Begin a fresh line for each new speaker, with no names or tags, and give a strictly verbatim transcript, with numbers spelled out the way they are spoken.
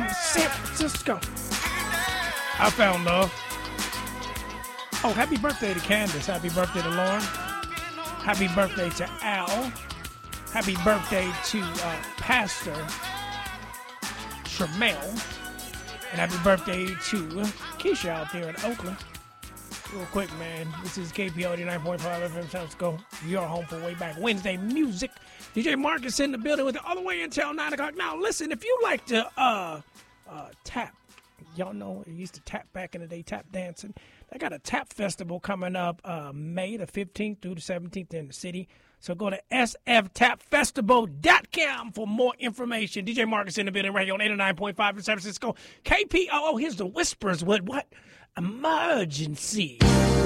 San Francisco. I found love. Oh, happy birthday to Candace. Happy birthday to Lauren. Happy birthday to Al. Happy birthday to uh, Pastor Tremel. And happy birthday to Keisha out there in Oakland. Real quick, man. This is K P O eighty-nine point five F M San Francisco. Your home for Way Back Wednesday music. D J Marcus in the building with it all the way until nine o'clock. Now, listen, if you like to uh, uh, tap, y'all know it used to tap back in the day, tap dancing. They got a tap festival coming up uh, May the fifteenth through the seventeenth in the city. So go to s f tap festival dot com for more information. D J Marcus in the building right here on eighty-nine point five in San Francisco. K P O O, here's the whispers with what? Emergency.